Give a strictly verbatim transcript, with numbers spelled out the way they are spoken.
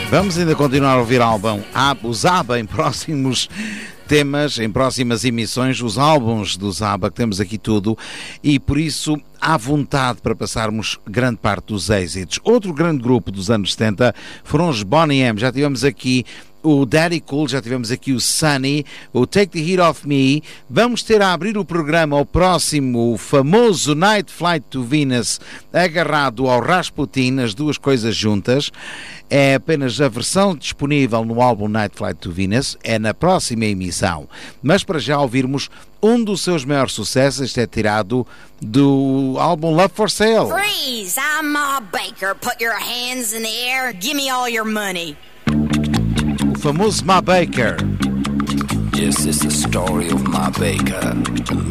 Vamos ainda continuar a ouvir álbum, os ABBA em próximos temas, em próximas emissões, os álbuns dos ABBA, que temos aqui tudo, e por isso há vontade para passarmos grande parte dos êxitos. Outro grande grupo dos anos setenta foram os Boney M. Já tivemos aqui o Daddy Cool, já tivemos aqui o Sunny, o Take the Heat Off Me. Vamos ter a abrir o programa ao próximo, o famoso Night Flight to Venus, agarrado ao Rasputin, as duas coisas juntas. É apenas a versão disponível no álbum Night Flight to Venus, é na próxima emissão. Mas para já ouvirmos um dos seus maiores sucessos, este é tirado do álbum Love for Sale. Freeze! I'm Ma Baker. Put your hands in the air. Give me all your money. O famoso Ma Baker. Yes, it's the story of Ma Baker, the